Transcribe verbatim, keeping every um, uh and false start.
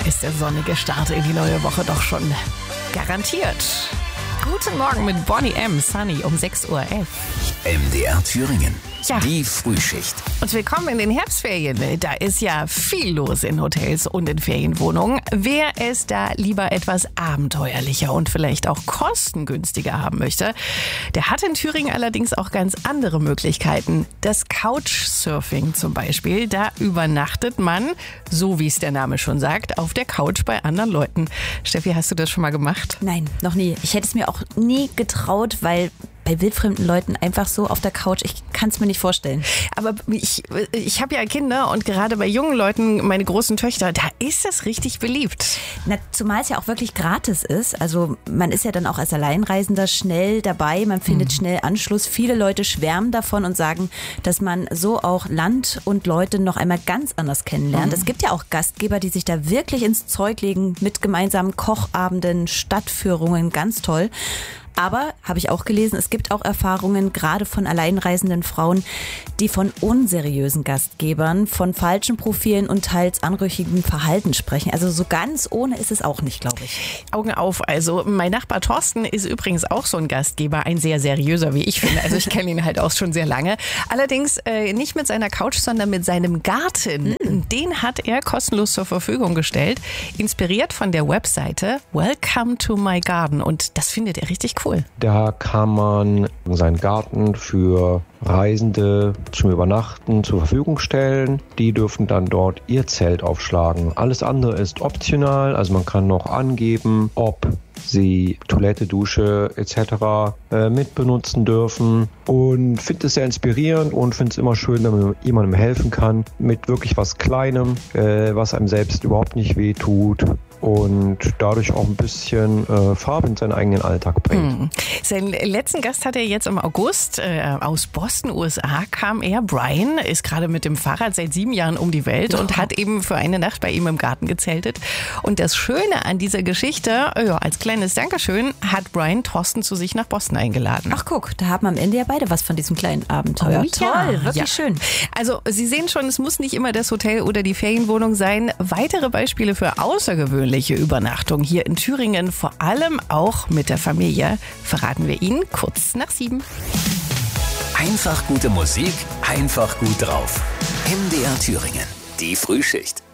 ist der sonnige Start in die neue Woche doch schon garantiert. Guten Morgen mit Bonnie M. Sunny um sechs Uhr elf. M D R Thüringen. Ja. Die Frühschicht. Und willkommen in den Herbstferien. Da ist ja viel los in Hotels und in Ferienwohnungen. Wer es da lieber etwas abenteuerlicher und vielleicht auch kostengünstiger haben möchte, der hat in Thüringen allerdings auch ganz andere Möglichkeiten. Das Couchsurfing zum Beispiel, da übernachtet man, so wie es der Name schon sagt, auf der Couch bei anderen Leuten. Steffi, hast du das schon mal gemacht? Nein, noch nie. Ich hätte es mir auch nie getraut, weil bei wildfremden Leuten einfach so auf der Couch, ich kann es mir nicht vorstellen. Aber ich, ich habe ja Kinder und gerade bei jungen Leuten, meine großen Töchter, da ist es richtig beliebt. Na, zumal es ja auch wirklich gratis ist. Also man ist ja dann auch als Alleinreisender schnell dabei, man findet mhm. schnell Anschluss. Viele Leute schwärmen davon und sagen, dass man so auch Land und Leute noch einmal ganz anders kennenlernt. Mhm. Es gibt ja auch Gastgeber, die sich da wirklich ins Zeug legen mit gemeinsamen Kochabenden, Stadtführungen, ganz toll. Aber, habe ich auch gelesen, es gibt auch Erfahrungen, gerade von alleinreisenden Frauen, die von unseriösen Gastgebern, von falschen Profilen und teils anrüchigen Verhalten sprechen. Also so ganz ohne ist es auch nicht, glaube ich. Augen auf, also mein Nachbar Thorsten ist übrigens auch so ein Gastgeber, ein sehr seriöser, wie ich finde. Also ich kenne ihn halt auch schon sehr lange. Allerdings äh, nicht mit seiner Couch, sondern mit seinem Garten. Mhm. Den hat er kostenlos zur Verfügung gestellt, inspiriert von der Webseite Welcome to my Garden. Und das findet er richtig cool. Da kann man seinen Garten für Reisende zum Übernachten zur Verfügung stellen. Die dürfen dann dort ihr Zelt aufschlagen. Alles andere ist optional, also man kann noch angeben, ob sie Toilette, Dusche et cetera äh, mitbenutzen dürfen und finde es sehr inspirierend und finde es immer schön, wenn man jemandem helfen kann mit wirklich was Kleinem, äh, was einem selbst überhaupt nicht wehtut und dadurch auch ein bisschen äh, Farbe in seinen eigenen Alltag bringt. Hm. Seinen letzten Gast hat er jetzt im August äh, aus Boston, U S A, kam er. Brian ist gerade mit dem Fahrrad seit sieben Jahren um die Welt und hat eben für eine Nacht bei ihm im Garten gezeltet. Und das Schöne an dieser Geschichte, ja, als kleines Dankeschön, hat Brian Thorsten zu sich nach Boston eingeladen. Ach guck, da haben am Ende ja beide was von diesem kleinen Abenteuer. Oh, ja. Toll, wirklich ja. schön. Also Sie sehen schon, es muss nicht immer das Hotel oder die Ferienwohnung sein. Weitere Beispiele für außergewöhnliche Übernachtung hier in Thüringen, vor allem auch mit der Familie, verraten wir Ihnen kurz nach sieben. Einfach gute Musik, einfach gut drauf. M D R Thüringen, die Frühschicht.